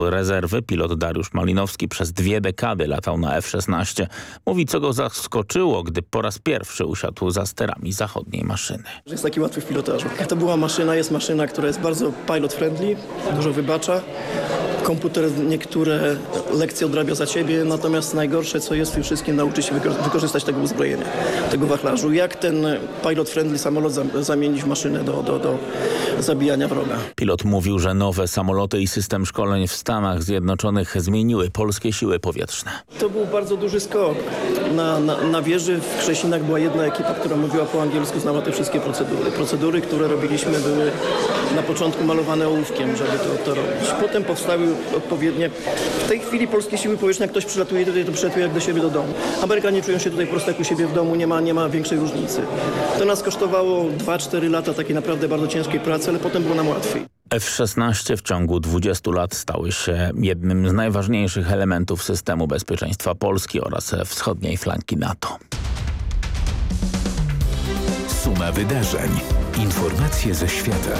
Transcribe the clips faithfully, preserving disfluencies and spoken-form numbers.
rezerwy pilot Dariusz Malinowski przez dwie dekady latał na F szesnaście. Mówi, co go zaskoczyło, gdy po raz pierwszy usiadł za sterami zachodniej maszyny. Jest taki łatwy w pilotażu. To była maszyna, jest maszyna, która jest bardzo pilot friendly, dużo wybacza. Komputer niektóre lekcje odrabia za ciebie, natomiast najgorsze, co jest w tym wszystkim, nauczyć się wyko- wykorzystać tego uzbrojenia, tego wachlarzu. Jak ten pilot friendly samolot zam- zamienić w maszynę do, do, do zabijania wroga. Pilot mówił, że nowe samoloty i system szkoleń w Stanach Zjednoczonych zmieniły polskie siły powietrzne. To był bardzo duży skok. Na, na, na wieży w Krzesinach była jedna ekipa, która mówiła po angielsku, znała te wszystkie procedury. Procedury, które robiliśmy, były na początku malowane ołówkiem, żeby to, to robić. Potem powstały odpowiednie. W tej chwili polskie siły powietrzne, jak ktoś przylatuje tutaj, to przylatuje jak do siebie do domu. Amerykanie czują się tutaj po prostu jak u siebie w domu, nie ma, nie ma większej różnicy. To nas kosztowało dwa cztery lata takiej naprawdę bardzo ciężkiej pracy, ale potem było nam łatwiej. F szesnaście w ciągu dwudziestu lat stały się jednym z najważniejszych elementów systemu bezpieczeństwa Polski oraz wschodniej flanki NATO. Suma wydarzeń. Informacje ze świata.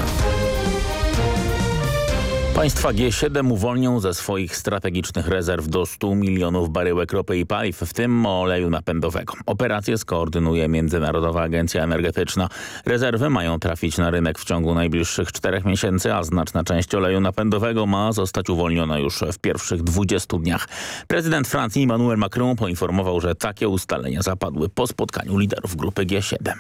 Państwa G siedem uwolnią ze swoich strategicznych rezerw do stu milionów baryłek ropy i paliw, w tym oleju napędowego. Operację skoordynuje Międzynarodowa Agencja Energetyczna. Rezerwy mają trafić na rynek w ciągu najbliższych czterech miesięcy, a znaczna część oleju napędowego ma zostać uwolniona już w pierwszych dwudziestu dniach. Prezydent Francji Emmanuel Macron poinformował, że takie ustalenia zapadły po spotkaniu liderów grupy G siedem.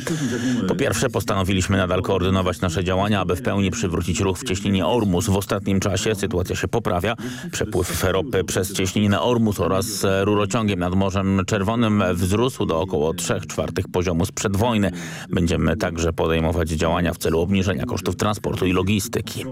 Po pierwsze, postanowiliśmy nadal koordynować nasze działania, aby w pełni przywrócić ruch w cieśninie Ormus. W ostatnim czasie sytuacja się poprawia. Przepływ ropy przez cieśninę Ormus oraz rurociągiem nad Morzem Czerwonym wzrósł do około trzech czwartych poziomu sprzed wojny. Będziemy także podejmować działania w celu obniżenia kosztów transportu i logistyki.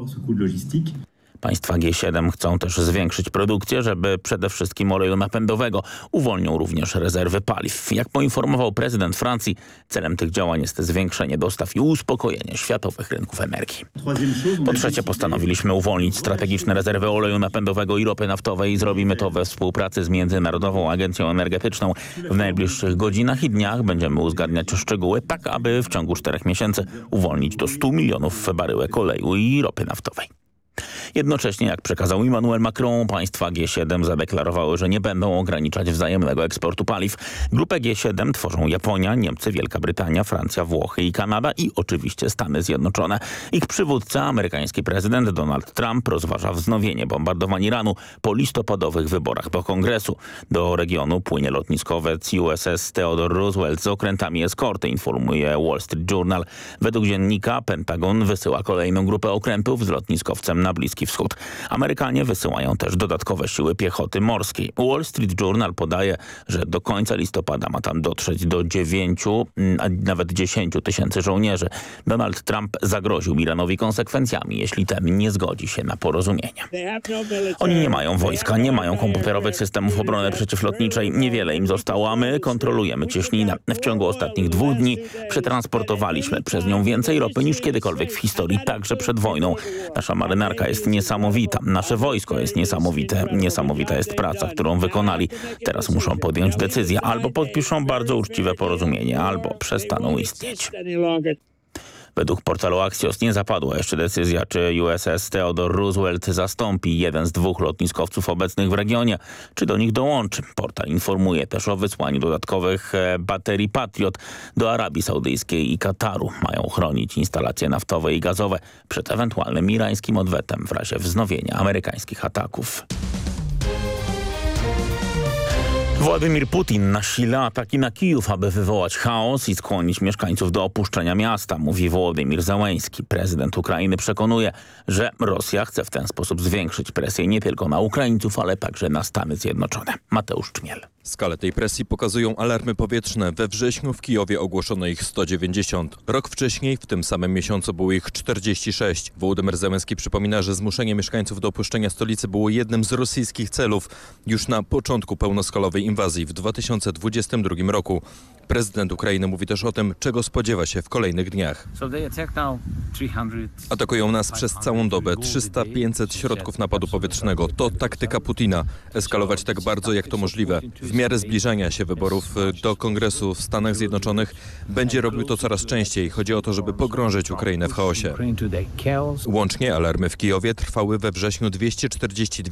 Państwa G siedem chcą też zwiększyć produkcję, żeby przede wszystkim oleju napędowego. Uwolnią również rezerwy paliw. Jak poinformował prezydent Francji, celem tych działań jest zwiększenie dostaw i uspokojenie światowych rynków energii. Po trzecie, postanowiliśmy uwolnić strategiczne rezerwy oleju napędowego i ropy naftowej i zrobimy to we współpracy z Międzynarodową Agencją Energetyczną. W najbliższych godzinach i dniach będziemy uzgadniać szczegóły, tak aby w ciągu czterech miesięcy uwolnić do stu milionów baryłek oleju i ropy naftowej. Jednocześnie, jak przekazał Emmanuel Macron, państwa G siedem zadeklarowały, że nie będą ograniczać wzajemnego eksportu paliw. Grupę G siedem tworzą Japonia, Niemcy, Wielka Brytania, Francja, Włochy i Kanada i oczywiście Stany Zjednoczone. Ich przywódca, amerykański prezydent Donald Trump, rozważa wznowienie bombardowań Iranu po listopadowych wyborach do Kongresu. Do regionu płynie lotniskowiec U S S Theodore Roosevelt z okrętami eskorty, informuje Wall Street Journal. Według dziennika Pentagon wysyła kolejną grupę okrętów z lotniskowcem na Bliski Wschód. Amerykanie wysyłają też dodatkowe siły piechoty morskiej. Wall Street Journal podaje, że do końca listopada ma tam dotrzeć do dziewięciu, a nawet dziesięciu tysięcy żołnierzy. Donald Trump zagroził Iranowi konsekwencjami, jeśli ten nie zgodzi się na porozumienie. Oni nie mają wojska, nie mają komputerowych systemów obrony przeciwlotniczej. Niewiele im zostało, a my kontrolujemy cieśninę. W ciągu ostatnich dwóch dni przetransportowaliśmy przez nią więcej ropy niż kiedykolwiek w historii, także przed wojną. Nasza marynarka jest niesamowita. Nasze wojsko jest niesamowite. Niesamowita jest praca, którą wykonali. Teraz muszą podjąć decyzję. Albo podpiszą bardzo uczciwe porozumienie, albo przestaną istnieć. Według portalu Axios nie zapadła jeszcze decyzja, czy U S S Theodore Roosevelt zastąpi jeden z dwóch lotniskowców obecnych w regionie, czy do nich dołączy. Portal informuje też o wysłaniu dodatkowych baterii Patriot do Arabii Saudyjskiej i Kataru. Mają chronić instalacje naftowe i gazowe przed ewentualnym irańskim odwetem w razie wznowienia amerykańskich ataków. Władimir Putin nasila ataki na Kijów, aby wywołać chaos i skłonić mieszkańców do opuszczenia miasta, mówi Wołodymyr Zełenski. Prezydent Ukrainy przekonuje, że Rosja chce w ten sposób zwiększyć presję nie tylko na Ukraińców, ale także na Stany Zjednoczone. Mateusz Czmiel. Skalę tej presji pokazują alarmy powietrzne. We wrześniu w Kijowie ogłoszono ich sto dziewięćdziesiąt. Rok wcześniej, w tym samym miesiącu, było ich czterdzieści sześć. Wołodymyr Zełenski przypomina, że zmuszenie mieszkańców do opuszczenia stolicy było jednym z rosyjskich celów już na początku pełnoskalowej inwazji inwazji w dwa tysiące dwudziestym drugim roku. Prezydent Ukrainy mówi też o tym, czego spodziewa się w kolejnych dniach. Atakują nas przez całą dobę, trzysta pięćset środków napadu powietrznego. To taktyka Putina. Eskalować tak bardzo jak to możliwe. W miarę zbliżania się wyborów do Kongresu w Stanach Zjednoczonych będzie robił to coraz częściej. Chodzi o to, żeby pogrążyć Ukrainę w chaosie. Łącznie alarmy w Kijowie trwały we wrześniu dwieście czterdzieści dwie